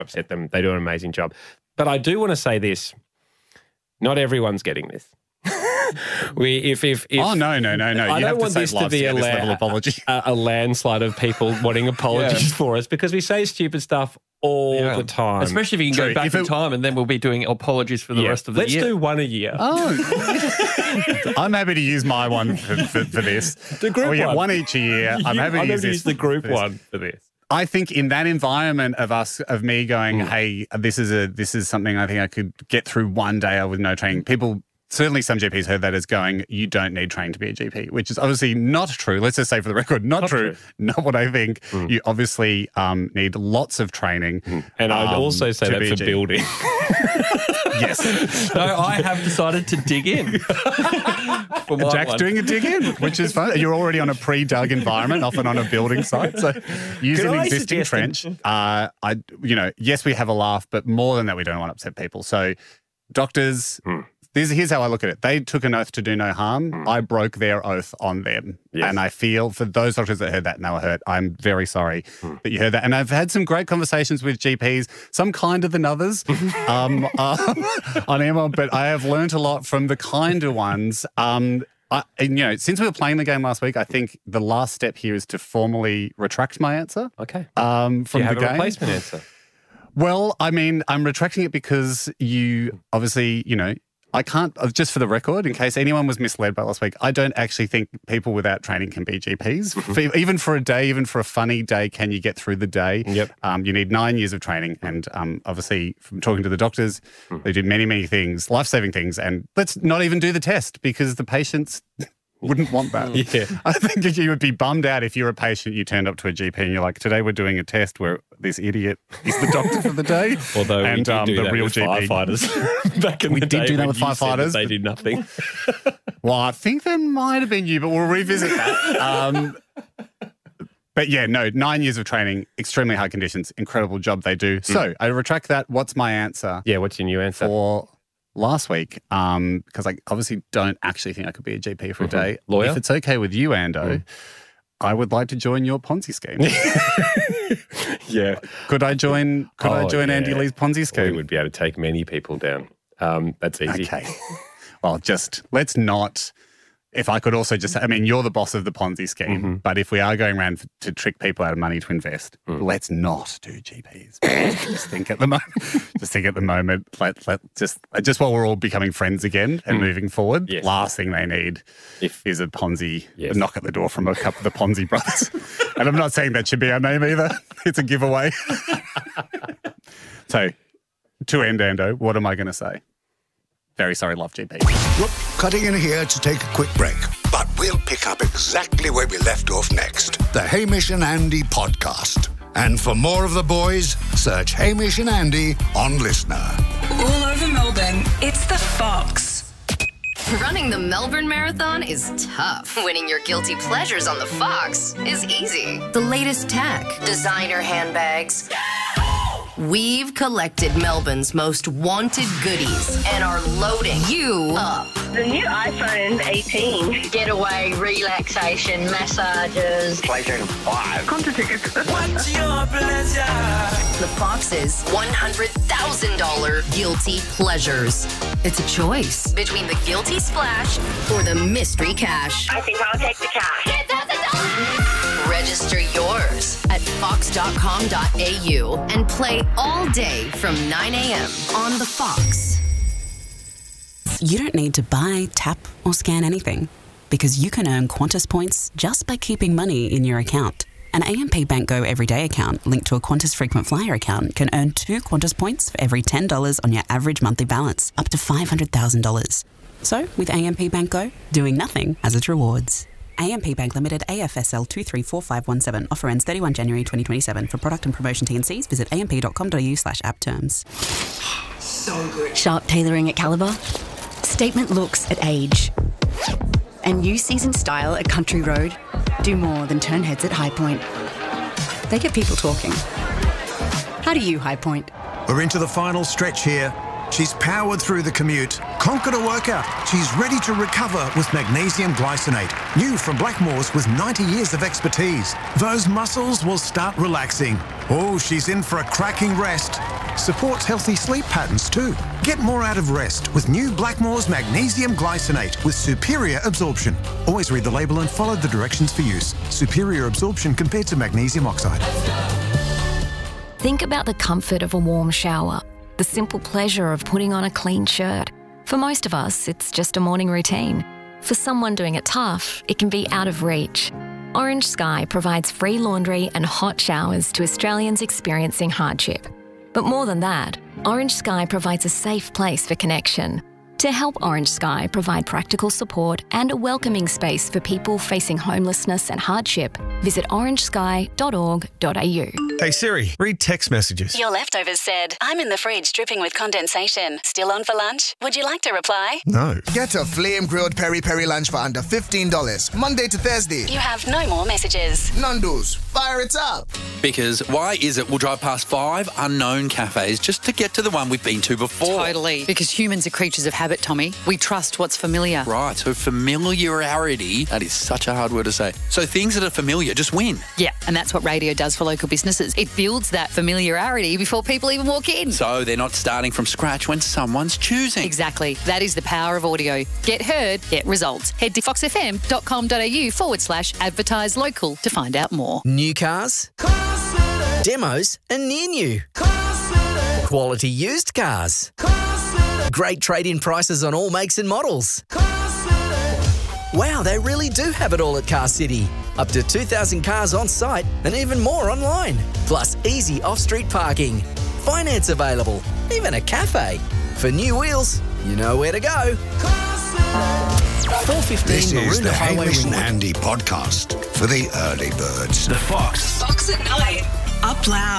upset them. They do an amazing job. But I do want to say this. Not everyone's getting this. Oh, no. I don't want this to be a landslide of people wanting apologies for us because we say stupid stuff all the time. Especially if you can go back in time and then we'll be doing apologies for the rest of the year. Let's do one a year. Oh. I'm happy to use my one for this. The group one. One each a year. I'm happy to use the group one for this. I think in that environment of me going, hey, this is something I think I could get through one day with no training. People, certainly some GPs heard that as going, you don't need training to be a GP, which is obviously not true. Let's just say for the record, not true. Not what I think. You obviously need lots of training. And I'd also say that for building. Yes. So I have decided to dig in. Jack's doing a dig in, which is fun. You're already on a pre-dug environment, often on a building site. So use an existing trench. Yes, we have a laugh, but more than that, we don't want to upset people. So doctors... Here's how I look at it. They took an oath to do no harm. I broke their oath on them. Yes. And I feel for those doctors that heard that and they were hurt, I'm very sorry that you heard that. And I've had some great conversations with GPs, some kinder than others on email, but I have learned a lot from the kinder ones. Since we were playing the game last week, I think the last step here is to formally retract my answer. Okay. From do you have the game. A replacement answer? Well, I mean, I'm retracting it because you obviously, I can't, just for the record, in case anyone was misled by last week, I don't actually think people without training can be GPs. Even for a day, even for a funny day, can you get through the day? Yep. You need 9 years of training. And obviously, from talking to the doctors, they did many, many things, life-saving things. And let's not even do the test because the patients wouldn't want that. Yeah. I think you would be bummed out if you're a patient, you turned up to a GP and you're like, today we're doing a test where this idiot is the doctor for the day. Although and we did do the that real with GP. firefighters back in the day. We did do that with firefighters. They did nothing. Well, I think that might have been you, but we'll revisit that. But yeah, no, 9 years of training, extremely high conditions, incredible job they do. So I retract that. What's my answer? Yeah, what's your new answer? For last week, because I obviously don't actually think I could be a GP for a day. Lawyer? If it's okay with you, Ando, I would like to join your Ponzi scheme. Yeah. Could I join Andy Lee's Ponzi scheme? We would be able to take many people down. That's easy. Okay. Well, let's not... If I could also you're the boss of the Ponzi scheme, but if we are going around to trick people out of money to invest, let's not do GPs. Just think at the moment, just while we're all becoming friends again and moving forward, last thing they need is a Ponzi, a knock at the door from a couple of the Ponzi brothers. And I'm not saying that should be our name either. It's a giveaway. So, to end, Ando, what am I going to say? Very sorry, love GP. Whoop, cutting in here to take a quick break. But we'll pick up exactly where we left off next. The Hamish and Andy podcast. And for more of the boys, search Hamish and Andy on Listener. All over Melbourne, it's the Fox. Running the Melbourne Marathon is tough. Winning your guilty pleasures on the Fox is easy. The latest tech, designer handbags. We've collected Melbourne's most wanted goodies and are loading you up. The new iPhone 18. Getaway, relaxation, massages. PlayStation 5. Concert tickets. What's your pleasure? The Fox's $100,000 guilty pleasures. It's a choice between the guilty splash or the mystery cash. I think I'll take the cash. $10,000! Register yours at fox.com.au and play all day from 9 a.m. on the Fox. You don't need to buy, tap, or scan anything because you can earn Qantas points just by keeping money in your account. An AMP Bank Go Everyday account linked to a Qantas Frequent Flyer account can earn 2 Qantas points for every $10 on your average monthly balance, up to $500,000. So, with AMP Bank Go, doing nothing has its rewards. AMP Bank Limited, AFSL 234517. Offer ends 31 January 2027. For product and promotion T&Cs, visit amp.com.au/app terms. So good. Sharp tailoring at Calibre. Statement looks at Age. And new season style at Country Road do more than turn heads at High Point. They get people talking. How do you High Point? We're into the final stretch here. She's powered through the commute, conquered a workout. She's ready to recover with magnesium glycinate. New from Blackmores with 90 years of expertise. Those muscles will start relaxing. Oh, she's in for a cracking rest. Supports healthy sleep patterns too. Get more out of rest with new Blackmores Magnesium Glycinate with superior absorption. Always read the label and follow the directions for use. Superior absorption compared to magnesium oxide. Think about the comfort of a warm shower, the simple pleasure of putting on a clean shirt. For most of us, it's just a morning routine. For someone doing it tough, it can be out of reach. Orange Sky provides free laundry and hot showers to Australians experiencing hardship. But more than that, Orange Sky provides a safe place for connection. To help Orange Sky provide practical support and a welcoming space for people facing homelessness and hardship, visit orangesky.org.au. Hey Siri, read text messages. Your leftovers said, I'm in the fridge dripping with condensation. Still on for lunch? Would you like to reply? No. Get a flame grilled peri-peri lunch for under $15, Monday to Thursday. You have no more messages. Nando's, fire it up. Because why is it we'll drive past 5 unknown cafes just to get to the one we've been to before? Totally. Because humans are creatures of habit, Tommy. We trust what's familiar. Right, so familiarity, that is such a hard word to say. So things that are familiar just win. Yeah, and that's what radio does for local businesses. It builds that familiarity before people even walk in. So they're not starting from scratch when someone's choosing. Exactly. That is the power of audio. Get heard, get results. Head to foxfm.com.au/advertise local to find out more. New cars, demos and near new. Quality used cars. Great trade-in prices on all makes and models. Wow, they really do have it all at Car City. Up to 2,000 cars on site and even more online. Plus easy off-street parking. Finance available. Even a cafe. For new wheels, you know where to go. 415 This Maroondah is the Highway Hamish and Ringwood. Andy podcast for the early birds. The Fox. Fox at 9. Up loud.